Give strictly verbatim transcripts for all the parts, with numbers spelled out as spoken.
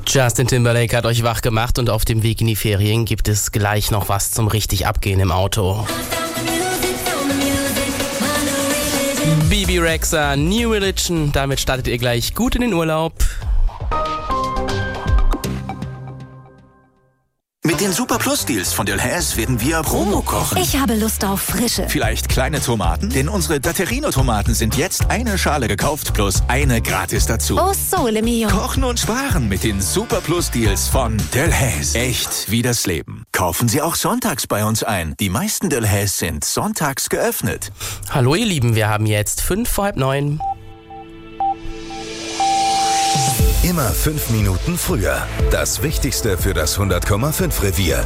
Justin Timberlake hat euch wach gemacht und auf dem Weg in die Ferien gibt es gleich noch was zum richtig Abgehen im Auto. Bebe Rexha, New Religion, damit startet ihr gleich gut in den Urlaub. Mit den Super Plus Deals von Delhaize werden wir Promo kochen. Ich habe Lust auf Frische. Vielleicht kleine Tomaten? Denn unsere Datterino-Tomaten sind jetzt eine Schale gekauft plus eine gratis dazu. Oh, Sole Mio. Kochen und sparen mit den Super Plus Deals von Delhaize. Echt wie das Leben. Kaufen Sie auch sonntags bei uns ein. Die meisten Delhaize sind sonntags geöffnet. Hallo ihr Lieben, wir haben jetzt fünf vor halb neun. Immer fünf Minuten früher. Das Wichtigste für das hundert Komma fünf Revier.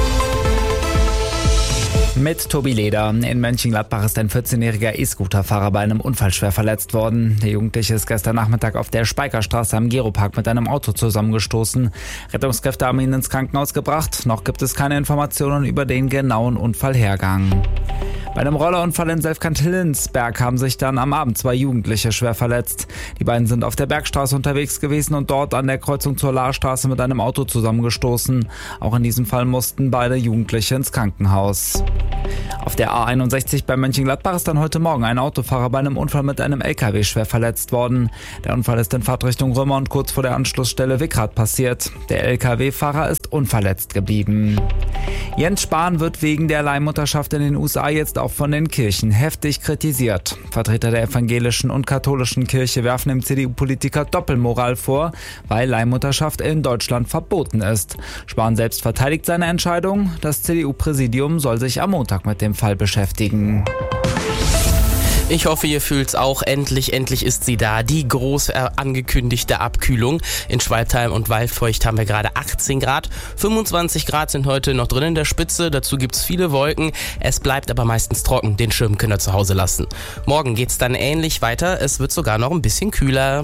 Mit Tobi Leder. In Mönchengladbach ist ein vierzehnjähriger E-Scooter-Fahrer bei einem Unfall schwer verletzt worden. Der Jugendliche ist gestern Nachmittag auf der Speicherstraße am Geropark mit einem Auto zusammengestoßen. Rettungskräfte haben ihn ins Krankenhaus gebracht. Noch gibt es keine Informationen über den genauen Unfallhergang. Bei einem Rollerunfall in Selfkant-Hillensberg haben sich dann am Abend zwei Jugendliche schwer verletzt. Die beiden sind auf der Bergstraße unterwegs gewesen und dort an der Kreuzung zur Lahrstraße mit einem Auto zusammengestoßen. Auch in diesem Fall mussten beide Jugendliche ins Krankenhaus. Auf der A einundsechzig bei Mönchengladbach ist dann heute Morgen ein Autofahrer bei einem Unfall mit einem L K W schwer verletzt worden. Der Unfall ist in Fahrtrichtung Römer und kurz vor der Anschlussstelle Wickrath passiert. Der L K W-Fahrer ist unverletzt geblieben. Jens Spahn wird wegen der Leihmutterschaft in den U S A jetzt auch von den Kirchen heftig kritisiert. Vertreter der evangelischen und katholischen Kirche werfen dem C D U-Politiker Doppelmoral vor, weil Leihmutterschaft in Deutschland verboten ist. Spahn selbst verteidigt seine Entscheidung. Das C D U-Präsidium soll sich am Montag mit dem Fall beschäftigen. Ich hoffe, ihr fühlt's auch. Endlich, endlich ist sie da. Die groß angekündigte Abkühlung. In Schwalbheim und Waldfeucht haben wir gerade achtzehn Grad. fünfundzwanzig Grad sind heute noch drin in der Spitze. Dazu gibt's viele Wolken. Es bleibt aber meistens trocken. Den Schirm könnt ihr zu Hause lassen. Morgen geht's dann ähnlich weiter. Es wird sogar noch ein bisschen kühler.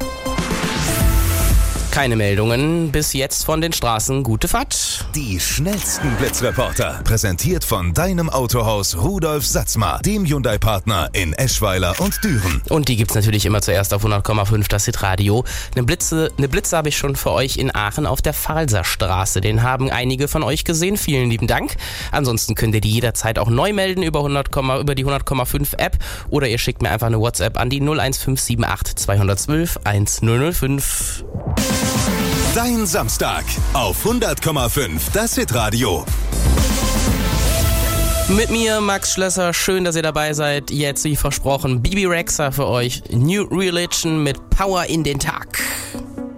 Keine Meldungen bis jetzt von den Straßen. Gute Fahrt. Die schnellsten Blitzreporter. Präsentiert von deinem Autohaus Rudolf Satzma, dem Hyundai-Partner in Eschweiler und Düren. Und die gibt's natürlich immer zuerst auf hundert Komma fünf, das Hitradio. Eine Blitze, eine Blitze habe ich schon für euch in Aachen auf der Falserstraße. Den haben einige von euch gesehen. Vielen lieben Dank. Ansonsten könnt ihr die jederzeit auch neu melden über, hundert, über die hundert Komma fünf App oder ihr schickt mir einfach eine WhatsApp an die null eins fünf sieben acht zwei eins null eins null null fünf. Dein Samstag auf hundert Komma fünf, das Hitradio. Mit mir, Max Schlösser, schön, dass ihr dabei seid. Jetzt, wie versprochen, Bebe Rexha für euch. New Religion mit Power in den Tag.